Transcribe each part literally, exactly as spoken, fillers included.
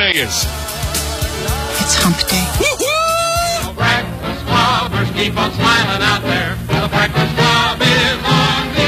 day is? It's hump day. The Breakfast Clubbers keep on smiling out there. The Breakfast Club is on the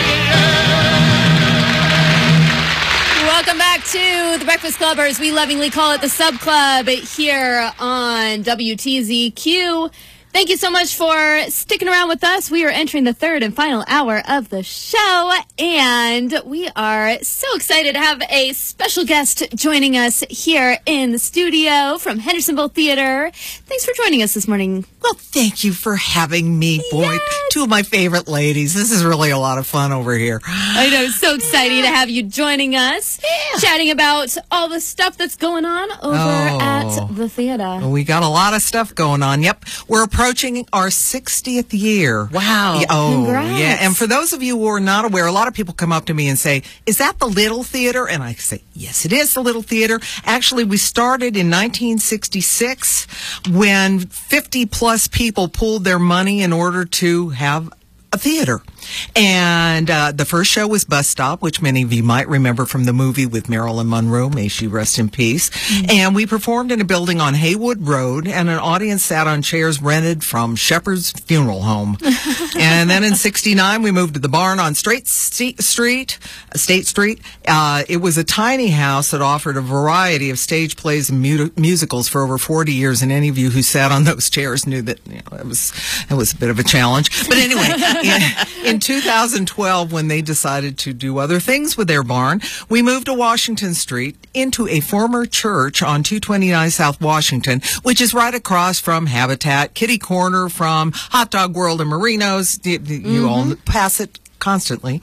air. Welcome back to the Breakfast Clubbers. We lovingly call it the Sub Club here on W T Z Q. Thank you so much for sticking around with us. We are entering the third and final hour of the show, and we are so excited to have a special guest joining us here in the studio from Hendersonville Theater. Thanks for joining us this morning. Well, thank you for having me, boy. Yes. Two of my favorite ladies. This is really a lot of fun over here. I know, so exciting to have you joining us, yeah. chatting about all the stuff that's going on over Oh. at the theater. We got a lot of stuff going on. Yep. We're approaching our sixtieth year. Wow. Yeah, oh, Congrats. yeah. And for those of you who are not aware, a lot of people come up to me and say, is that the Little Theater? And I say, yes, it is the Little Theater. Actually, we started in nineteen sixty-six when fifty plus people pooled their money in order to have a theater. And uh, the first show was Bus Stop, which many of you might remember from the movie with Marilyn Monroe. May she rest in peace. Mm-hmm. And we performed in a building on Haywood Road, and an audience sat on chairs rented from Shepherd's Funeral Home. And then in sixty-nine, we moved to the Barn on Straight Street, State Street. Uh, it was a tiny house that offered a variety of stage plays and mu- musicals for over forty years. And any of you who sat on those chairs knew that you know, it was it was a bit of a challenge. But anyway, in, in two thousand twelve, when they decided to do other things with their barn, we moved to Washington Street into a former church on two twenty-nine South Washington, which is right across from Habitat, Kitty Corner from Hot Dog World and Marinos. You, you mm-hmm. all pass it constantly.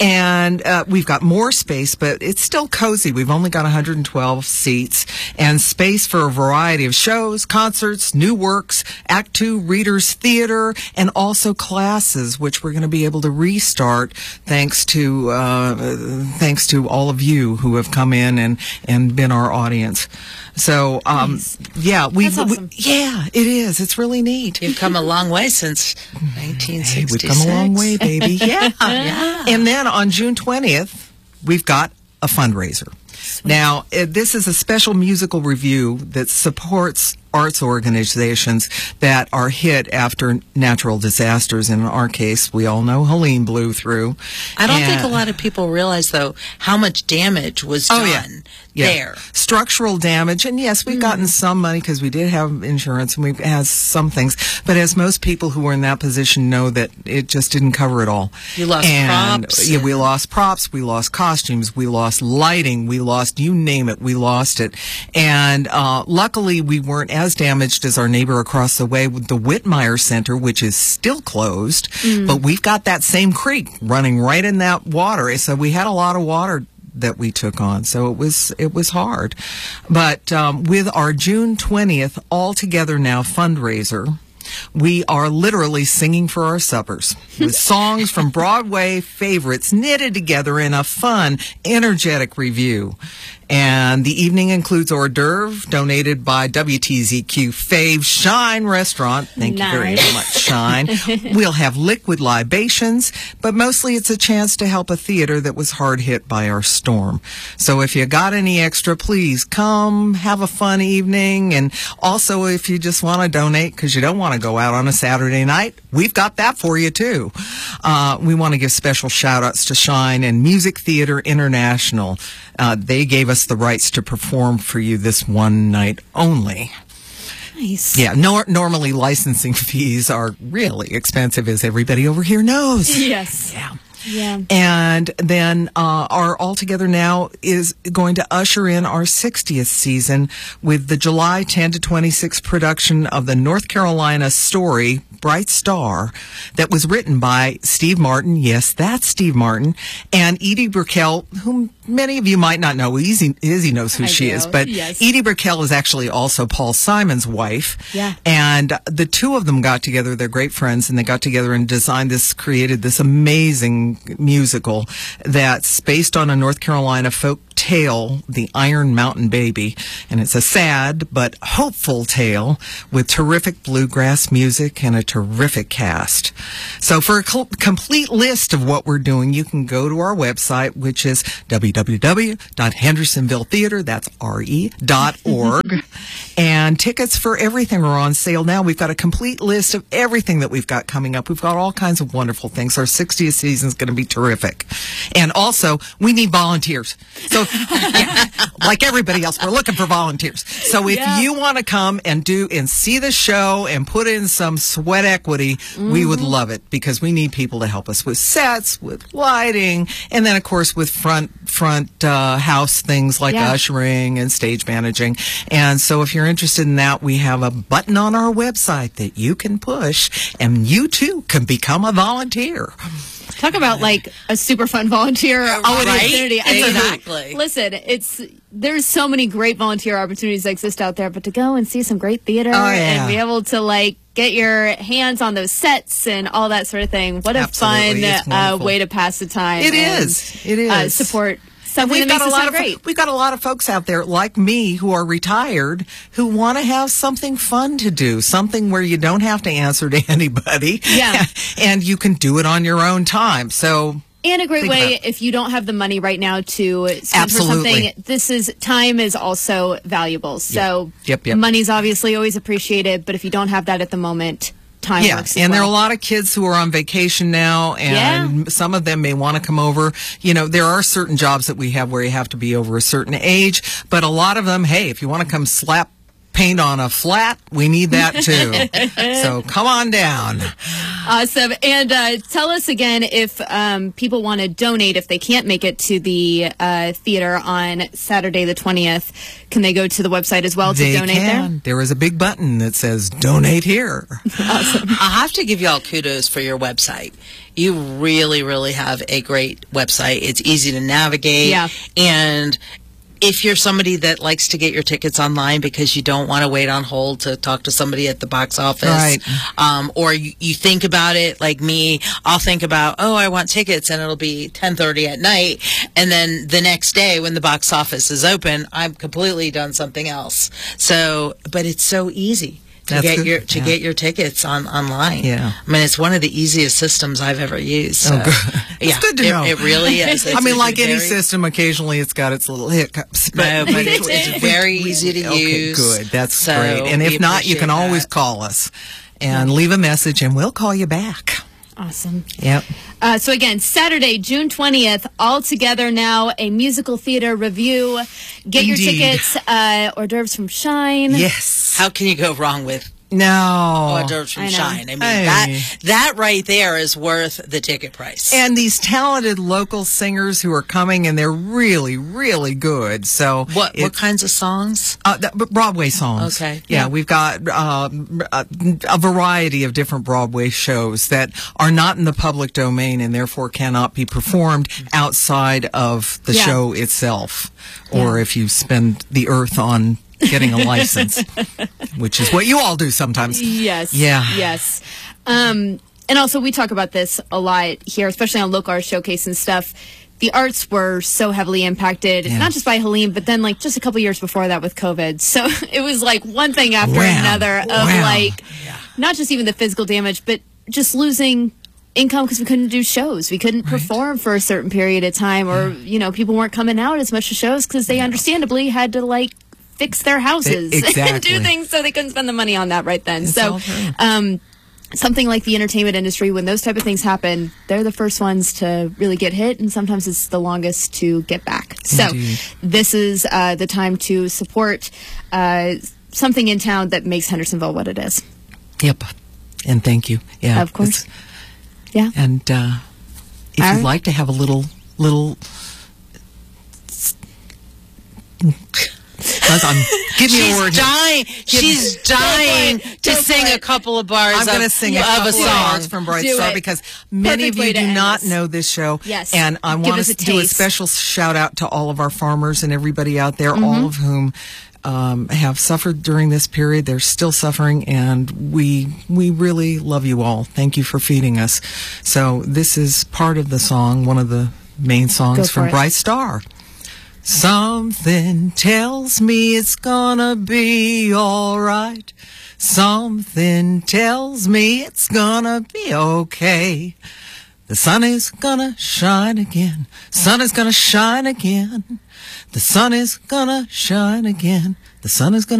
And uh, we've got more space, but it's still cozy. We've only got one hundred twelve seats and space for a variety of shows, concerts, new works, Act Two Readers Theater, and also classes, which we're going to be able to restart thanks to uh, thanks to all of you who have come in and, and been our audience. So, um, nice. yeah, we've, awesome. we, yeah, it is. It's really neat. You've come a long way since nineteen sixty-six. Hey, we've come a long way, baby. Yeah. yeah. And then on June twentieth, we've got a fundraiser. Sweet. Now, uh, this is a special musical review that supports arts organizations that are hit after natural disasters. In our case, we all know Helene blew through. I don't and, think a lot of people realize, though, how much damage was oh, done yeah. Yeah. there. Structural damage. And yes, we've mm. gotten some money because we did have insurance and we've had some things. But as most people who were in that position know, that it just didn't cover it all. You lost and, props. Yeah, we lost props. We lost costumes. We lost lighting. We lost, you name it, we lost it. And uh, luckily, we weren't as damaged as our neighbor across the way with the Whitmire Center, which is still closed. Mm. But we've got that same creek running right in that water. So we had a lot of water that we took on. So it was it was hard. But um, with our June twentieth All Together Now fundraiser, we are literally singing for our suppers with songs from Broadway favorites knitted together in a fun, energetic review. And the evening includes hors d'oeuvre donated by W T Z Q fave Shine Restaurant. Thank nice. you very much, Shine. We'll have liquid libations, but mostly it's a chance to help a theater that was hard hit by our storm. So if you got any extra, please come have a fun evening. And also, if you just want to donate because you don't want to go out on a Saturday night, we've got that for you too. Uh, we want to give special shout outs to Shine and Music Theater International. Uh, they gave us the rights to perform for you this one night only. Nice. Yeah, nor- normally licensing fees are really expensive, as everybody over here knows. Yes. Yeah. Yeah. And then uh, our All Together Now is going to usher in our sixtieth season with the July tenth to twenty-sixth production of the North Carolina story, Bright Star, that was written by Steve Martin. Yes, that's Steve Martin. And Edie Brickell, whom many of you might not know. Izzy, Izzy knows who I she do. is. But yes. Edie Brickell is actually also Paul Simon's wife. Yeah. And the two of them got together. They're great friends. And they got together and designed this, created this amazing musical that's based on a North Carolina folk tale, The Iron Mountain Baby. And it's a sad but hopeful tale with terrific bluegrass music and a terrific cast. So for a co- complete list of what we're doing, you can go to our website, which is W w w w dot hendersonville theater, that's R E, dot org. And tickets for everything are on sale now. We've got a complete list of everything that we've got coming up. We've got all kinds of wonderful things. Our sixtieth season is going to be terrific. And also, we need volunteers. So, yeah, like everybody else, we're looking for volunteers. So if Yeah. you want to come and do and see the show and put in some sweat equity, mm-hmm. we would love it, because we need people to help us with sets, with lighting, and then of course with front front uh, house things like Yeah. ushering and stage managing. And so if you're interested in that, we have a button on our website that you can push, and you too can become a volunteer. Talk about like a super fun volunteer opportunity. I mean, Exactly. listen, it's there's so many great volunteer opportunities that exist out there, but to go and see some great theater Oh, yeah. and be able to like get your hands on those sets and all that sort of thing, what a Absolutely. It's fun uh, wonderful. way to pass the time. It and, is. It is. Uh, support something We've that got makes a us lot sound of great. we've got a lot of folks out there like me who are retired who want to have something fun to do, something where you don't have to answer to anybody. Yeah. And you can do it on your own time. So And a great Think way, about it. if you don't have the money right now to spend Absolutely. for something, this is, time is also valuable. So Yep, yep. money's obviously always appreciated, but if you don't have that at the moment, time yeah, works as and there are a well. lot of kids who are on vacation now, and some of them may want to come over. You know, there are certain jobs that we have where you have to be over a certain age, but a lot of them, hey, if you want to come slap paint on a flat, we need that too. So come on down. Awesome. And uh, tell us again if um, people want to donate, if they can't make it to the uh, theater on Saturday the twentieth, can they go to the website as well to They donate can. There is a big button that says donate here. I have to give y'all kudos for your website. You really, really have a great website. It's easy to navigate. Yeah. And if you're somebody that likes to get your tickets online because you don't want to wait on hold to talk to somebody at the box office, Right. um, or you, you think about it like me, I'll think about, oh, I want tickets, and it'll be ten thirty at night, and then the next day when the box office is open, I've completely done something else. So, but it's so easy to That's get good. your to Yeah. get your tickets on online. Yeah. I mean, it's one of the easiest systems I've ever used. So, Oh, good. It's yeah, good to it, know. It really is. It's I mean, like any very- system, occasionally it's got its little hiccups. No, but it's, we- it's very easy to okay, use. good. That's So great. And we if not, you can appreciate always that. call us and leave a message, and we'll call you back. Awesome. Yep. Uh, so again, Saturday, June twentieth, all together now, a musical theater review. Get your Indeed. tickets, uh, hors d'oeuvres from Shine. Yes. How can you go wrong with No. hors d'oeuvres from I know. Shine? I mean, Hey. that that right there is worth the ticket price. And these talented local singers who are coming, and they're really, really good. So what what it's- kinds of songs? Uh, th- b- Broadway songs. Okay. Yeah, Yeah. we've got um, a, a variety of different Broadway shows that are not in the public domain and therefore cannot be performed outside of the Yeah. show itself, or if you spend the earth on getting a license, which is what you all do sometimes. Yes. Yeah. Yes. Um, and also, we talk about this a lot here, especially on Local Arts Showcase and stuff. The arts were so heavily impacted, Yeah. not just by Helene, but then like just a couple years before that with COVID. So it was like one thing after Wham. another of Wham. like, not just even the physical damage, but just losing income because we couldn't do shows. We couldn't perform for a certain period of time, or, you know, people weren't coming out as much to shows because they understandably had to like fix their houses and Exactly. do things, so they couldn't spend the money on that right then. It's so all true. um, something like the entertainment industry, when those type of things happen, they're the first ones to really get hit, and sometimes it's the longest to get back. So Indeed. this is uh, the time to support uh, something in town that makes Hendersonville what it is. Yep. And thank you. Yeah. Of course. it's- Yeah. And uh, if All you'd right. like to have a little little. I'm, give me a She's word. here. dying. She's dying to Go for sing it. a couple of bars. I'm going to of, sing a of couple a of song. bars from Bright Do Star it. because many Perfect of way you to do end not this. know this show. Yes. And I Give want us to a do a taste. special shout out to all of our farmers and everybody out there, Mm-hmm. all of whom um, have suffered during this period. They're still suffering, and we we really love you all. Thank you for feeding us. So this is part of the song, one of the main Go songs for from it. Bright Star. Something tells me it's gonna be alright. Something tells me it's gonna be okay. The sun is gonna shine again. Sun is gonna shine again. The sun is gonna shine again. The sun is gonna